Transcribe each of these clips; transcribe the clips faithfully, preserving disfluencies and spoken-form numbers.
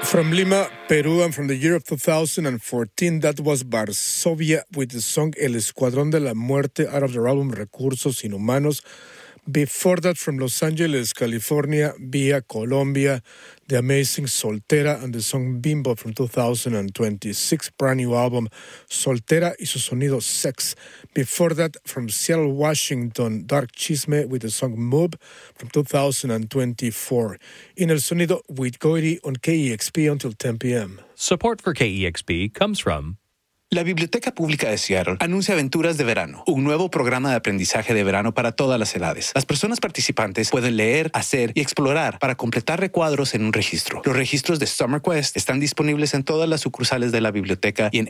From Lima, Peru, and from the year of two thousand fourteen, that was Varsovia with the song El Escuadrón de la Muerte out of their album Recursos Inhumanos. Before that, from Los Angeles, California, via Colombia, the amazing Soltera and the song Bimbo from two thousand twenty-six, brand new album, Soltera y su sonido Sex. Before that, from Seattle, Washington, Dark Chisme with the song Move from two thousand twenty-four. In El Sonido with Goiri on K E X P until ten p.m. Support for K E X P comes from La Biblioteca Pública de Seattle anuncia Aventuras de Verano, un nuevo programa de aprendizaje de verano para todas las edades. Las personas participantes pueden leer, hacer y explorar para completar recuadros en un registro. Los registros de Summer Quest están disponibles en todas las sucursales de la biblioteca y en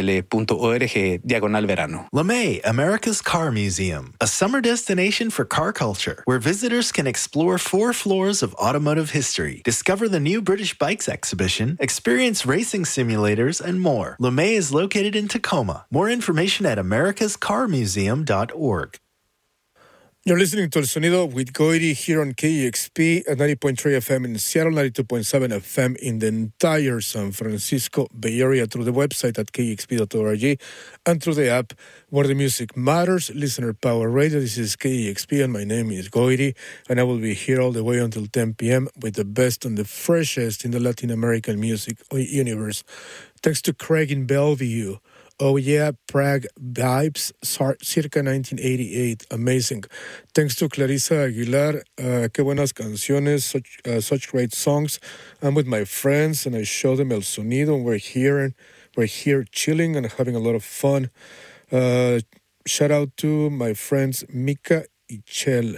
spl.org diagonal verano. LeMay, America's Car Museum, a summer destination for car culture, where visitors can explore four floors of automotive history, discover the new British Bikes exhibition, experience racing simulators, and more. LeMay is located in Tacoma. More information at americas car museum dot org. You're listening to El Sonido with Goiri here on K E X P at ninety point three F M in Seattle, ninety-two point seven F M in the entire San Francisco Bay Area through the website at k e x p dot org and through the app where the music matters, Listener Power Radio. This is K E X P and my name is Goiri, and I will be here all the way until ten p.m. with the best and the freshest in the Latin American music universe. Thanks to Craig in Bellevue. Oh yeah, Prague Vibes, circa nineteen eighty-eight. Amazing. Thanks to Clarissa Aguilar. Uh, qué buenas canciones, such, uh, such great songs. I'm with my friends and I show them El Sonido and we're here, and we're here chilling and having a lot of fun. Uh, shout out to my friends Mika y Chel.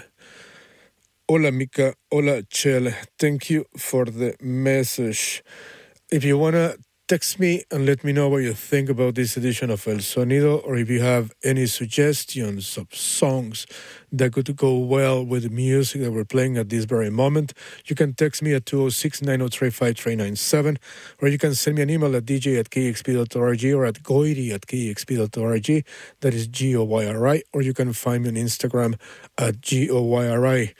Hola Mika, hola Chel. Thank you for the message. If you want to text me and let me know what you think about this edition of El Sonido, or if you have any suggestions of songs that could go well with the music that we're playing at this very moment. You can text me at two oh six, nine oh three, five three nine seven, or you can send me an email at d j at k e x p dot org or at goiri at k e x p dot org. That is G O Y R I, or you can find me on Instagram at G O Y R I.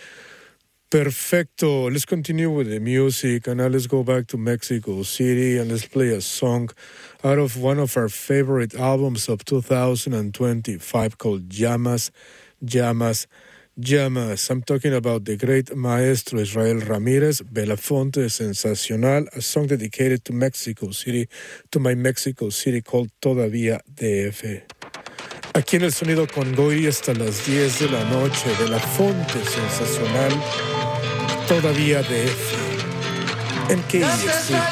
Perfecto. Let's continue with the music, and now let's go back to Mexico City and let's play a song out of one of our favorite albums of two thousand twenty-five called Llamas, Llamas, Llamas. I'm talking about the great maestro Israel Ramirez, Belafonte, Sensacional, a song dedicated to Mexico City, to my Mexico City called Todavía D F. Aquí en El Sonido con Goiri hasta las diez de la noche, Belafonte, Sensacional, Todavía D F, en K E X P.